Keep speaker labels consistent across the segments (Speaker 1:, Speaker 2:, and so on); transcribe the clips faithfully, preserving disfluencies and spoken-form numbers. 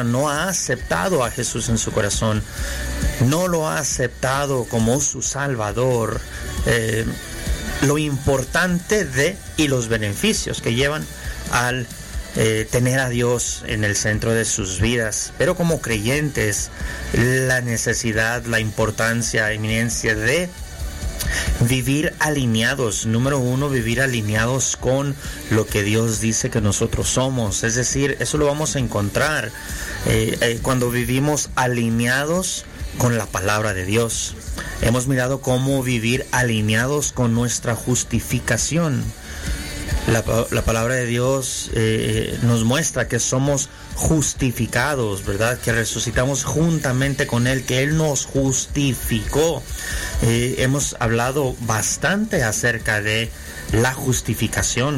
Speaker 1: persona no ha aceptado a Jesús en su corazón, no lo ha aceptado como su Salvador, eh, lo importante de y los beneficios que llevan al eh, tener a Dios en el centro de sus vidas. Pero como creyentes, la necesidad, la importancia, eminencia de vivir alineados. Número uno, vivir alineados con lo que Dios dice que nosotros somos. Es decir, eso lo vamos a encontrar eh, eh, cuando vivimos alineados con la palabra de Dios. Hemos mirado cómo vivir alineados con nuestra justificación. La, la palabra de Dios eh, nos muestra que somos justificados, ¿verdad? Que resucitamos juntamente con Él, que Él nos justificó. Eh, hemos hablado bastante acerca de la justificación.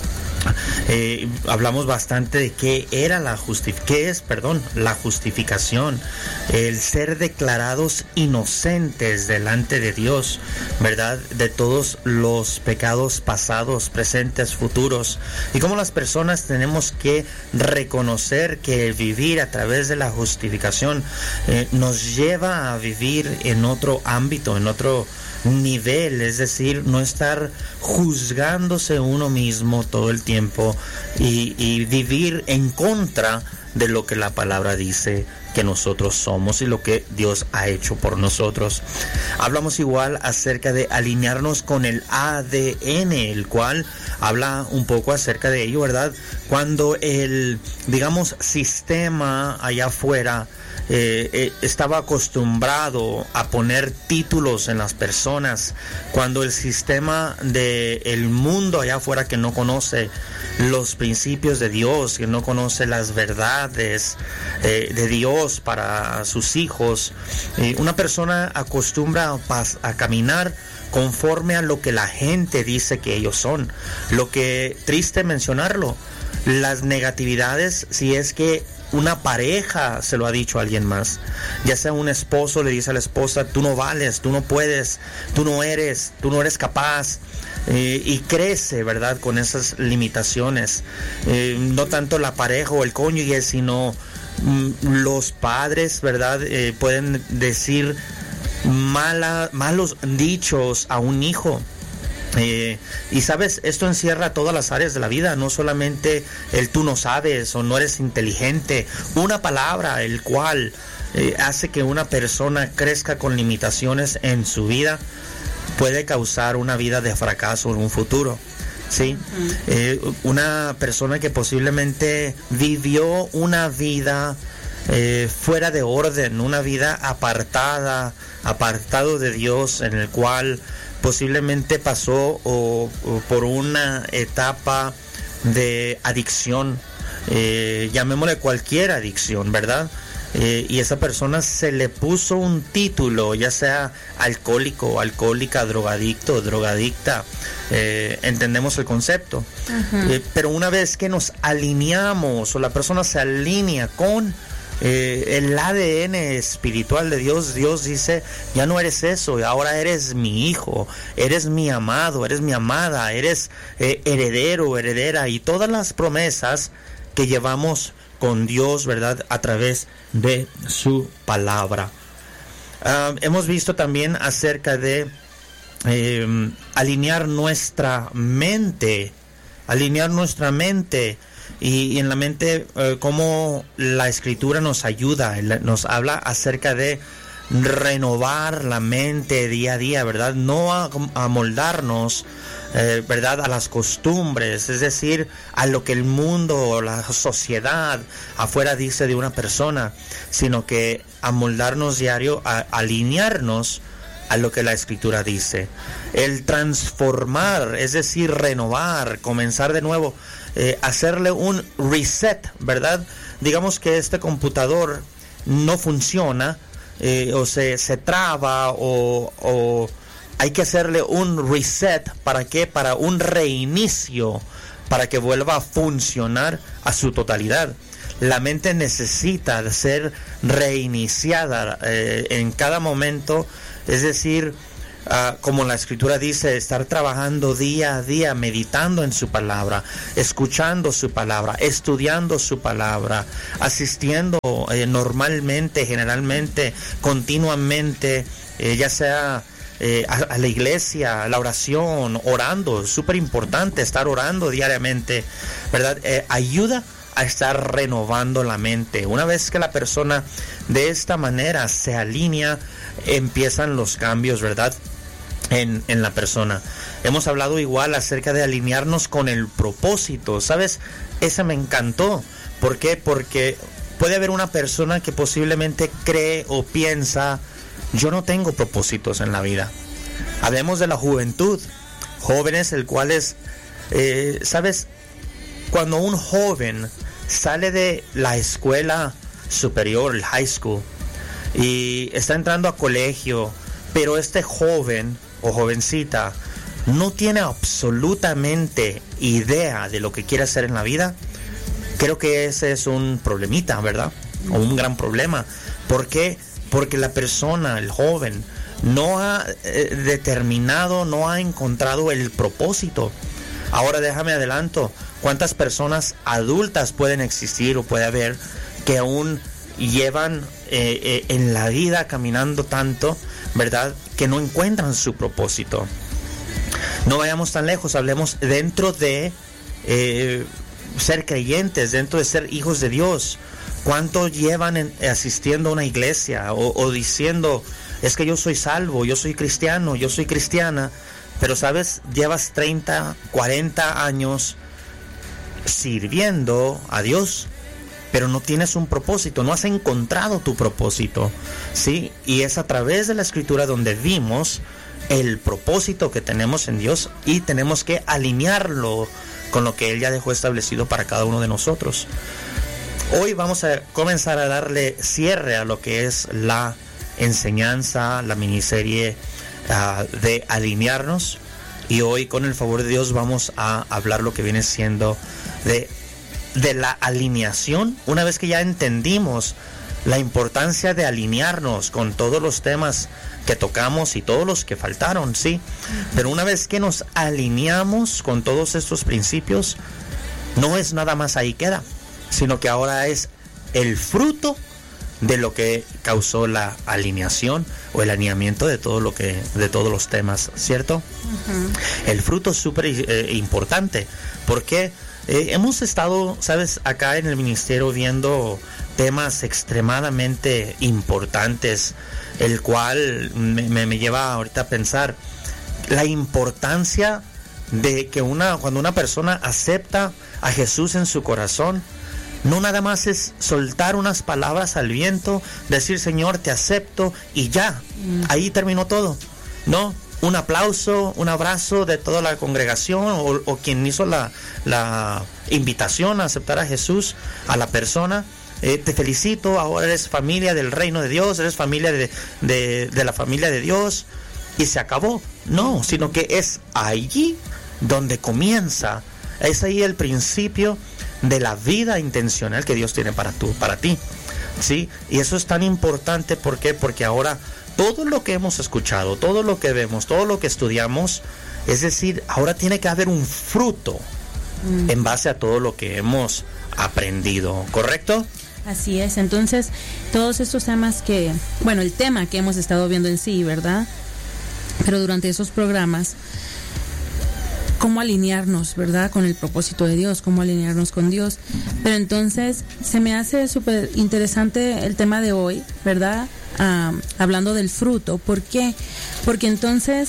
Speaker 1: Eh, hablamos bastante de qué era la justificación, qué es, perdón, la justificación, el ser declarados inocentes delante de Dios, ¿verdad? De todos los pecados pasados, presentes, futuros, y cómo las personas tenemos que reconocer que vivir a través de la justificación eh, nos lleva a vivir en otro ámbito, en otro nivel, es decir, no estar juzgándose uno mismo todo el tiempo y, y vivir en contra de lo que la palabra dice que nosotros somos y lo que Dios ha hecho por nosotros. Hablamos igual acerca de alinearnos con el A D N, el cual habla un poco acerca de ello, ¿verdad? Cuando el, digamos, sistema allá afuera Eh, eh, estaba acostumbrado a poner títulos en las personas, cuando el sistema del mundo allá afuera, que no conoce los principios de Dios, que no conoce las verdades eh, de Dios para sus hijos, eh, una persona acostumbra a, pas- a caminar conforme a lo que la gente dice que ellos son. Lo que, triste mencionarlo, las negatividades, si es que una pareja se lo ha dicho a alguien más, ya sea un esposo le dice a la esposa: tú no vales, tú no puedes, tú no eres, tú no eres capaz, eh, y crece, ¿verdad?, con esas limitaciones. Eh, no tanto la pareja o el cónyuge, sino mm, los padres, ¿verdad?, eh, pueden decir mala, malos dichos a un hijo. Eh, y sabes, esto encierra todas las áreas de la vida, no solamente el tú no sabes o no eres inteligente. Una palabra el cual eh, hace que una persona crezca con limitaciones en su vida puede causar una vida de fracaso en un futuro. Sí, uh-huh. eh, una persona que posiblemente vivió una vida eh, fuera de orden, una vida apartada, apartado de Dios, en el cual posiblemente pasó o, o por una etapa de adicción, eh, llamémosle cualquier adicción, ¿verdad? Eh, y esa persona se le puso un título, ya sea alcohólico, alcohólica, drogadicto, drogadicta, eh, entendemos el concepto. Uh-huh. Eh, pero una vez que nos alineamos o la persona se alinea con Eh, el A D N espiritual de Dios, Dios dice: ya no eres eso, ahora eres mi hijo, eres mi amado, eres mi amada, eres eh, heredero, heredera, y todas las promesas que llevamos con Dios, ¿verdad?, a través de su palabra. Uh, hemos visto también acerca de eh, alinear nuestra mente, alinear nuestra mente. Y, y en la mente, eh, cómo la Escritura nos ayuda, nos habla acerca de renovar la mente día a día, ¿verdad? No a, a moldarnos, eh, ¿verdad?, a las costumbres, es decir, a lo que el mundo o la sociedad afuera dice de una persona, sino que a moldarnos diario, a, a alinearnos a lo que la Escritura dice. El transformar, es decir, renovar, comenzar de nuevo, eh, hacerle un reset, ¿verdad? Digamos que este computador no funciona, eh, o se, se traba, o, o hay que hacerle un reset. ¿Para qué? Para un reinicio, para que vuelva a funcionar a su totalidad. La mente necesita ser reiniciada eh, en cada momento. Es decir, uh, como la Escritura dice, estar trabajando día a día, meditando en su palabra, escuchando su palabra, estudiando su palabra, asistiendo eh, normalmente, generalmente, continuamente, eh, ya sea eh, a, a la iglesia, a la oración, orando. Súper importante estar orando diariamente, ¿verdad? Eh, ayuda a estar renovando la mente. Una vez que la persona de esta manera se alinea, empiezan los cambios, ¿verdad? En, en la persona. Hemos hablado igual acerca de alinearnos con el propósito, ¿sabes? Esa me encantó. ¿Por qué? Porque puede haber una persona que posiblemente cree o piensa: yo no tengo propósitos en la vida. Hablemos de la juventud, jóvenes el cuales, eh, ¿sabes? Cuando un joven sale de la escuela superior, el high school, y está entrando a colegio, pero este joven o jovencita no tiene absolutamente idea de lo que quiere hacer en la vida, creo que ese es un problemita, ¿verdad? O un gran problema. ¿Por qué? Porque la persona, el joven, no ha eh, determinado, no ha encontrado el propósito. Ahora déjame adelanto, ¿cuántas personas adultas pueden existir o puede haber que aún llevan eh, eh, en la vida caminando tanto, ¿verdad?, que no encuentran su propósito? No vayamos tan lejos, hablemos dentro de eh, ser creyentes, dentro de ser hijos de Dios. ¿Cuánto llevan en, asistiendo a una iglesia o, o diciendo: es que yo soy salvo, yo soy cristiano, yo soy cristiana? Pero sabes, llevas treinta, cuarenta años sirviendo a Dios, pero no tienes un propósito, no has encontrado tu propósito, ¿sí? Y es a través de la Escritura donde vimos el propósito que tenemos en Dios y tenemos que alinearlo con lo que Él ya dejó establecido para cada uno de nosotros. Hoy vamos a comenzar a darle cierre a lo que es la enseñanza, la miniserie uh, de alinearnos, y hoy con el favor de Dios vamos a hablar lo que viene siendo de, de la alineación. Una vez que ya entendimos la importancia de alinearnos con todos los temas que tocamos y todos los que faltaron, sí, pero una vez que nos alineamos con todos estos principios, no es nada más ahí queda, sino que ahora es el fruto de lo que causó la alineación o el alineamiento de todo lo que de todos los temas, ¿cierto? Uh-huh. El fruto es súper eh, importante porque eh, hemos estado, sabes, acá en el ministerio viendo temas extremadamente importantes, el cual me, me, me lleva ahorita a pensar la importancia de que una cuando una persona acepta a Jesús en su corazón, no nada más es soltar unas palabras al viento, decir: Señor, te acepto, y ya, mm. ahí terminó todo. No, un aplauso, un abrazo de toda la congregación o, o quien hizo la, la invitación a aceptar a Jesús, a la persona. Eh, te felicito, ahora eres familia del reino de Dios, eres familia de, de, de la familia de Dios, y se acabó. No, sino que es allí donde comienza, es ahí el principio de la vida intencional que Dios tiene para tú, para ti, ¿sí? Y eso es tan importante, ¿por qué? Porque ahora todo lo que hemos escuchado, todo lo que vemos, todo lo que estudiamos, es decir, ahora tiene que haber un fruto mm. en base a todo lo que hemos aprendido, ¿correcto?
Speaker 2: Así es. Entonces, todos estos temas que, bueno, el tema que hemos estado viendo en sí, ¿verdad? Pero durante esos programas, cómo alinearnos, ¿verdad?, con el propósito de Dios, cómo alinearnos con Dios. Pero entonces se me hace súper interesante el tema de hoy, ¿verdad?, um, hablando del fruto. ¿Por qué? Porque entonces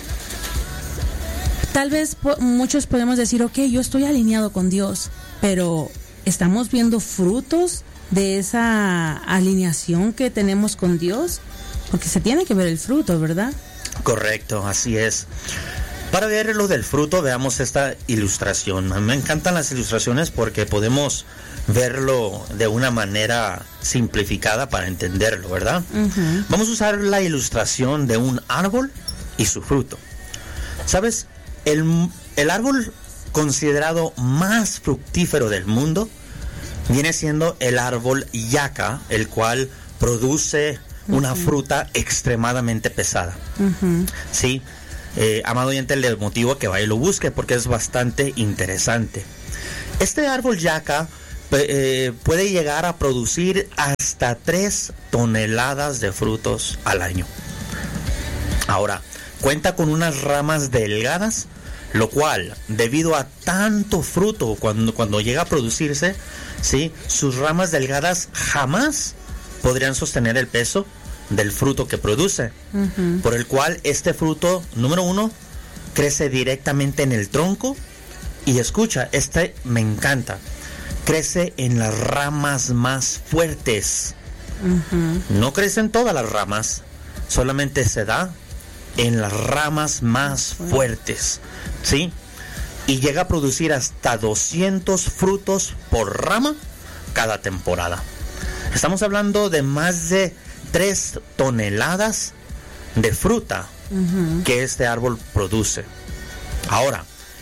Speaker 2: tal vez po- muchos podemos decir: ok, yo estoy alineado con Dios, pero ¿estamos viendo frutos de esa alineación que tenemos con Dios? Porque se tiene que ver el fruto, ¿verdad?
Speaker 1: Correcto, así es. Para ver lo del fruto, veamos esta ilustración. Me encantan las ilustraciones porque podemos verlo de una manera simplificada para entenderlo, ¿verdad? Uh-huh. Vamos a usar la ilustración de un árbol y su fruto. ¿Sabes? El, el árbol considerado más fructífero del mundo viene siendo el árbol yaca, el cual produce una uh-huh. fruta extremadamente pesada. Uh-huh. Sí, eh, amado oyente, le motivo a que vaya y lo busque porque es bastante interesante. Este árbol yaca eh, puede llegar a producir hasta tres toneladas de frutos al año. Ahora, cuenta con unas ramas delgadas, lo cual, debido a tanto fruto cuando, cuando llega a producirse, ¿sí?, sus ramas delgadas jamás podrían sostener el peso del fruto que produce. Uh-huh. Por el cual este fruto, número uno, crece directamente en el tronco. Y escucha, este me encanta, crece en las ramas más fuertes. Uh-huh. No crece en todas las ramas, solamente se da en las ramas más uh-huh. fuertes, ¿sí? Y llega a producir hasta doscientos frutos por rama cada temporada. Estamos hablando de más de tres toneladas de fruta uh-huh. que este árbol produce. Ahora,